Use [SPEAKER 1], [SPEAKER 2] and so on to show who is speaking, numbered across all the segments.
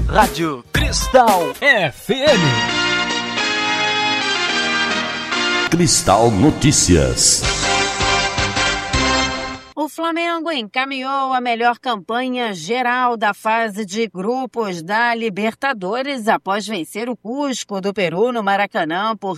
[SPEAKER 1] Rádio Cristal FM.
[SPEAKER 2] Cristal Notícias.
[SPEAKER 3] O Flamengo encaminhou a melhor campanha geral da fase de grupos da Libertadores após vencer o Cusco do Peru no Maracanã por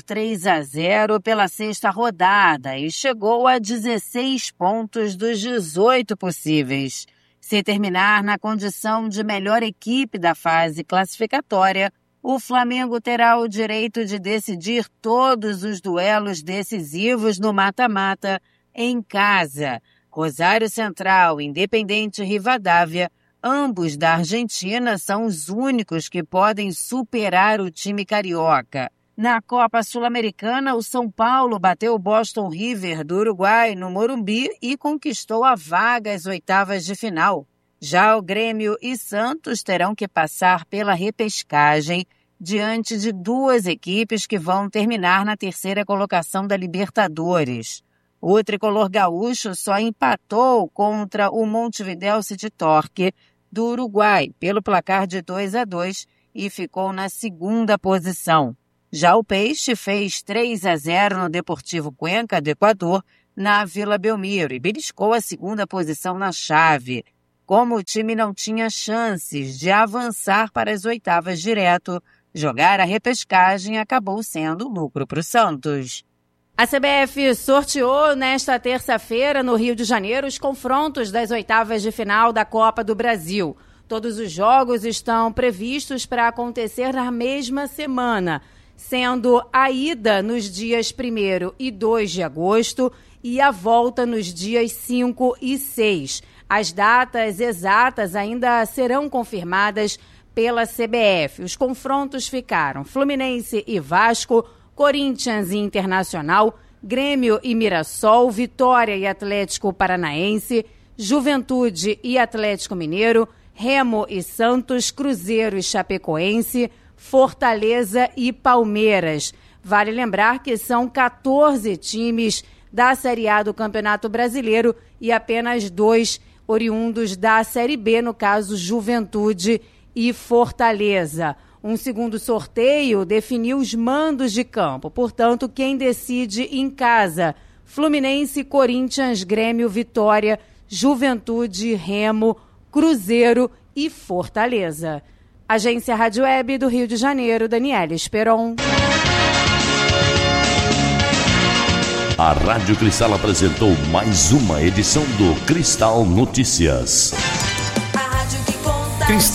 [SPEAKER 3] 3-0 pela sexta rodada e chegou a 16 pontos dos 18 possíveis. Se terminar na condição de melhor equipe da fase classificatória, o Flamengo terá o direito de decidir todos os duelos decisivos no mata-mata em casa. Rosário Central, Independente Rivadavia, ambos da Argentina, são os únicos que podem superar o time carioca. Na Copa Sul-Americana, o São Paulo bateu o Boston River do Uruguai no Morumbi e conquistou a vaga às oitavas de final. Já o Grêmio e Santos terão que passar pela repescagem diante de duas equipes que vão terminar na terceira colocação da Libertadores. O tricolor gaúcho só empatou contra o Montevidéu City Torque do Uruguai pelo placar de 2-2 e ficou na segunda posição. Já o Peixe fez 3-0 no Deportivo Cuenca do Equador na Vila Belmiro e beliscou a segunda posição na chave. Como o time não tinha chances de avançar para as oitavas direto, jogar a repescagem acabou sendo lucro para o Santos. A CBF sorteou nesta terça-feira, no Rio de Janeiro, os confrontos das oitavas de final da Copa do Brasil. Todos os jogos estão previstos para acontecer na mesma semana, sendo a ida nos dias 1º e 2 de agosto e a volta nos dias 5 e 6. As datas exatas ainda serão confirmadas pela CBF. Os confrontos ficaram Fluminense e Vasco, Corinthians e Internacional, Grêmio e Mirassol, Vitória e Atlético Paranaense, Juventude e Atlético Mineiro, Remo e Santos, Cruzeiro e Chapecoense, Fortaleza e Palmeiras. Vale lembrar que são 14 times da Série A do Campeonato Brasileiro e apenas 2 oriundos da Série B, no caso Juventude e Fortaleza. Um segundo sorteio definiu os mandos de campo, portanto, quem decide em casa: Fluminense, Corinthians, Grêmio, Vitória, Juventude, Remo, Cruzeiro e Fortaleza. Agência Rádio Web do Rio de Janeiro, Daniela Esperon.
[SPEAKER 2] A Rádio Cristal apresentou mais uma edição do Cristal Notícias.
[SPEAKER 4] A rádio que conta.
[SPEAKER 1] Cristal.